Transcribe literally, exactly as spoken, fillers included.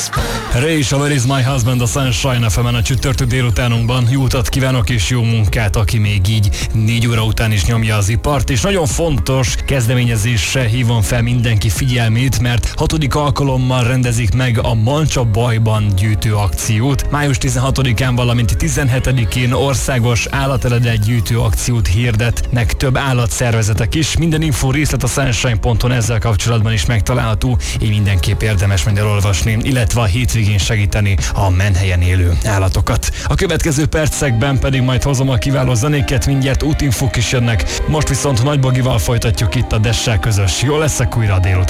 Ray és a Where is my husband a Sunshine ef emen a csütörtök délutánunkban. Jó utat kívánok és jó munkát, aki még így négy óra után is nyomja az ipart. És nagyon fontos kezdeményezésre hívom fel mindenki figyelmét, mert hatodik alkalommal rendezik meg a Mancsa bajban gyűjtő akciót. május tizenhatodikán, valamint tizenhetedikén országos állateledel gyűjtő akciót hirdetnek több állatszervezetek is. Minden info részlet a sunshine pont hu ezzel kapcsolatban is megtalálható, így mindenképp érdemes majd elolvasni, illetve a hétvégén segíteni a menhelyen élő állatokat. A következő percekben pedig majd hozom a kiváló zenéket, mindjárt útinfók is jönnek. Most viszont Nagy Bogival folytatjuk itt a Dessel közös. Jól leszek újra délután.